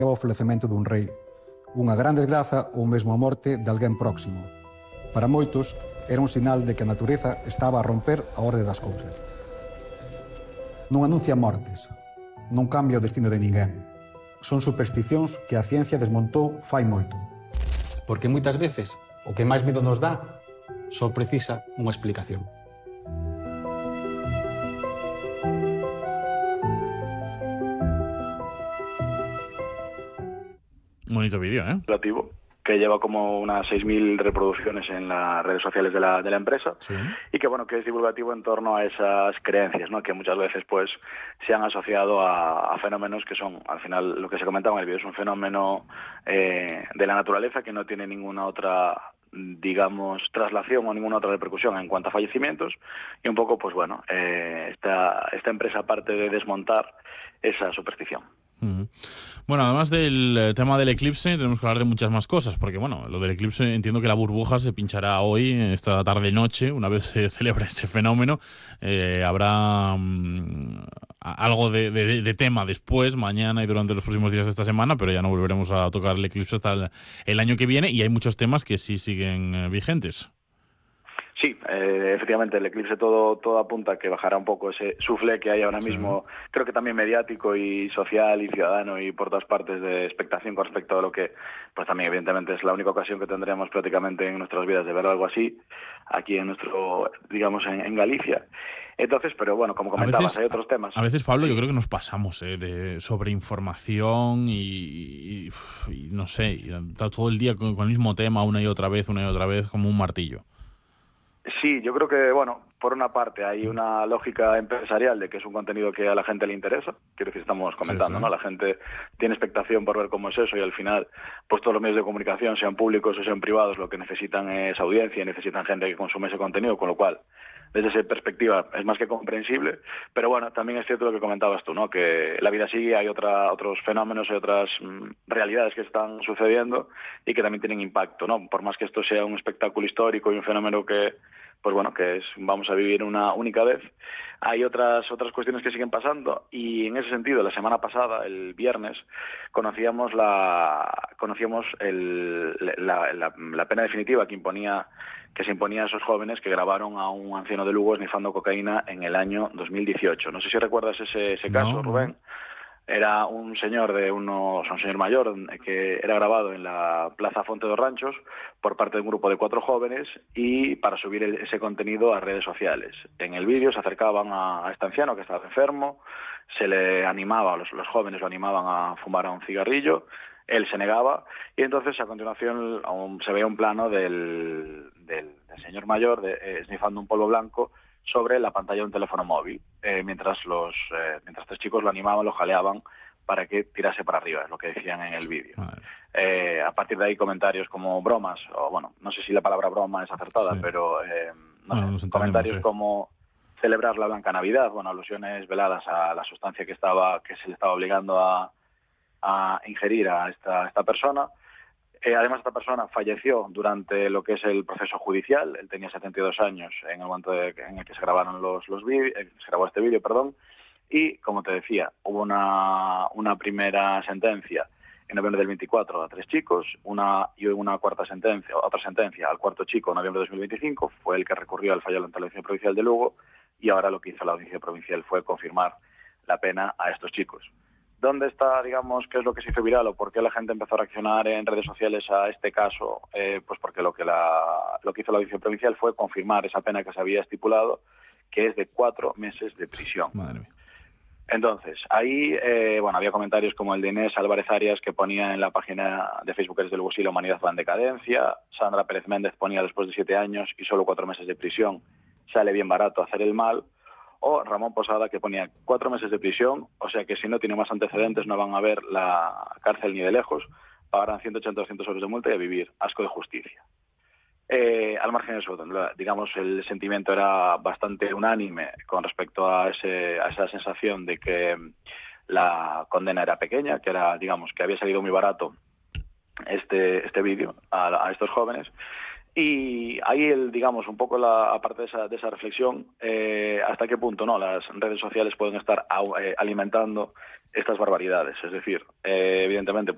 o falecemento dun rei, unha gran desgraza ou mesmo a morte de alguén próximo. Para moitos, era un sinal de que a natureza estaba a romper a orde das cousas. Non anuncia mortes, non cambia o destino de ninguén. Son supersticións que a ciencia desmontou fai moito. Porque moitas veces o que máis medo nos dá só precisa unha explicación. Bonito vídeo, ¿eh? Que lleva como unas 6.000 reproducciones en las redes sociales de la empresa, Sí. y que bueno, que es divulgativo en torno a esas creencias, ¿no? Que muchas veces pues se han asociado a fenómenos que son, al final, lo que se comentaba en el vídeo, es un fenómeno de la naturaleza que no tiene ninguna otra, digamos, traslación o ninguna otra repercusión en cuanto a fallecimientos, y un poco, pues bueno, esta empresa, aparte de desmontar esa superstición. Bueno, además del tema del eclipse, tenemos que hablar de muchas más cosas, porque bueno, lo del eclipse, entiendo que la burbuja se pinchará hoy, esta tarde-noche, una vez se celebra ese fenómeno. Habrá algo de tema después, mañana y durante los próximos días de esta semana, pero ya no volveremos a tocar el eclipse hasta el año que viene, y hay muchos temas que sí siguen vigentes. Sí, efectivamente, el eclipse todo apunta a que bajará un poco ese suflé que hay ahora mismo, creo que también mediático y social y ciudadano y por todas partes de expectación con respecto a lo que, pues también evidentemente es la única ocasión que tendremos prácticamente en nuestras vidas de ver algo así, aquí en nuestro, digamos, en Galicia. Entonces, pero bueno, como comentabas, hay otros temas. A veces, Pablo, yo creo que nos pasamos de sobreinformación y no sé, y todo el día con el mismo tema una y otra vez, como un martillo. Sí, yo creo que, bueno, por una parte hay una lógica empresarial de que es un contenido que a la gente le interesa, quiero decir, estamos comentando, ¿no? La gente tiene expectación por ver cómo es eso y al final, pues todos los medios de comunicación, sean públicos o sean privados, lo que necesitan es audiencia y necesitan gente que consume ese contenido, con lo cual, desde esa perspectiva es más que comprensible, pero bueno, también es cierto lo que comentabas tú, ¿no? Que la vida sigue, hay otros fenómenos y otras realidades que están sucediendo y que también tienen impacto, ¿no? Por más que esto sea un espectáculo histórico y un fenómeno que, pues bueno, que vamos a vivir una única vez, hay otras cuestiones que siguen pasando y en ese sentido, la semana pasada, el viernes, conocíamos la pena definitiva que se imponía a esos jóvenes que grabaron a un anciano de Lugo esnifando cocaína en el año 2018. No sé si recuerdas ese caso, Rubén. Era un señor mayor que era grabado en la Plaza Fonte dos Ranchos por parte de un grupo de 4 jóvenes y para subir ese contenido a redes sociales. En el vídeo se acercaban a este anciano que estaba enfermo, se le animaba, los jóvenes lo animaban a fumar un cigarrillo, él se negaba y entonces a continuación se veía un plano del señor mayor esnifando un polvo blanco sobre la pantalla de un teléfono móvil, mientras 3 chicos lo animaban, lo jaleaban para que tirase para arriba, es lo que decían en el vídeo. A partir de ahí comentarios como bromas, o bueno, no sé si la palabra broma es acertada, pero comentarios como celebrar la Blanca Navidad, bueno, alusiones veladas a la sustancia que se le estaba obligando a ingerir a esta persona. Además, esta persona falleció durante lo que es el proceso judicial. Él tenía 72 años en el momento en el que se grabaron se grabó este vídeo, y como te decía, hubo una primera sentencia en noviembre del 24 a 3 chicos, otra sentencia al 4.º chico en noviembre de 2025, fue el que recurrió al fallo ante la Audiencia Provincial de Lugo, y ahora lo que hizo la Audiencia Provincial fue confirmar la pena a estos chicos. ¿Dónde está, digamos, qué es lo que se hizo viral o por qué la gente empezó a reaccionar en redes sociales a este caso? Pues porque lo que hizo la Audiencia Provincial fue confirmar esa pena que se había estipulado, que es de 4 meses de prisión. Madre mía. Entonces, ahí, había comentarios como el de Inés Álvarez Arias, que ponía en la página de Facebook desde Lugo sí, la humanidad va en decadencia. Sandra Pérez Méndez ponía después de 7 años y solo 4 meses de prisión, sale bien barato hacer el mal. O Ramón Posada, que ponía 4 meses de prisión, o sea que si no tiene más antecedentes no van a ver la cárcel ni de lejos, pagarán 180 o 200 euros de multa y a vivir, asco de justicia. Al margen de eso, digamos, el sentimiento era bastante unánime con respecto a esa sensación de que la condena era pequeña, que era, digamos, que había salido muy barato este vídeo a estos jóvenes. Y ahí, digamos, un poco aparte de esa reflexión, hasta qué punto las redes sociales pueden estar alimentando estas barbaridades. Es decir, evidentemente,